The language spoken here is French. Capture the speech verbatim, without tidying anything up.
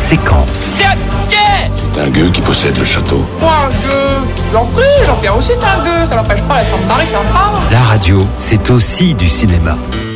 séquence. C'est C'est un gueux qui possède le château. Quoi, un gueux? J'en prie, Jean-Pierre aussi est un gueux, ça n'empêche pas d'être un mari sympa. La radio, c'est aussi du cinéma.